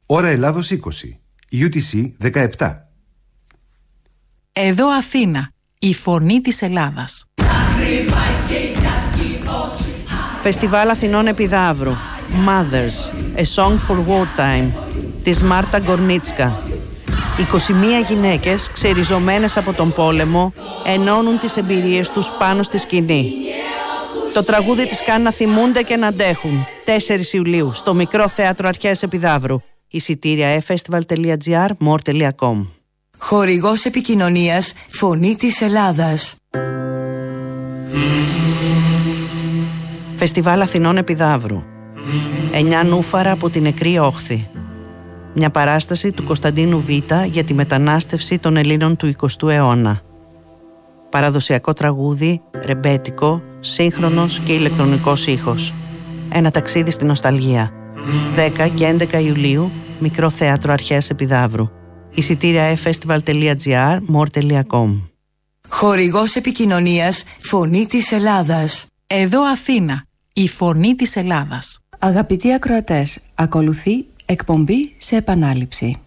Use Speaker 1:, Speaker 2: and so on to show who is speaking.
Speaker 1: Ώρα Ελλάδος 20. UTC 17.
Speaker 2: Εδώ Αθήνα, η φωνή της Ελλάδας.
Speaker 3: Φεστιβάλ Αθηνών Επιδαύρου. Mothers, A Song for Wartime, της Μάρτα Γκορνίτσκα. 21 γυναίκες ξεριζωμένες από τον πόλεμο ενώνουν τις εμπειρίες τους πάνω στη σκηνή. Το τραγούδι τις κάνει να θυμούνται και να αντέχουν. 4 Ιουλίου στο Μικρό Θέατρο Αρχαίας Επιδαύρου. Εισιτήρια efestival.gr, more.com.
Speaker 4: Χορηγός επικοινωνίας Φωνή της Ελλάδας.
Speaker 3: Φεστιβάλ Αθηνών Επιδαύρου. 9 νούφαρα από την νεκρή όχθη. Μια παράσταση του Κωνσταντίνου Β για τη μετανάστευση των Ελλήνων του 20ου αιώνα. Παραδοσιακό τραγούδι, ρεμπέτικο, σύγχρονος και ηλεκτρονικός ήχος. Ένα ταξίδι στην νοσταλγία. 10 και 11 Ιουλίου, Μικρό Θέατρο Αρχαίας Επιδαύρου. Εισιτήρια efestival.gr, more.com.
Speaker 4: Χορηγός επικοινωνίας Φωνή της Ελλάδας.
Speaker 2: Εδώ Αθήνα, η φωνή της Ελλάδας.
Speaker 5: Αγαπητοί ακροατές, ακολουθεί εκπομπή σε επανάληψη.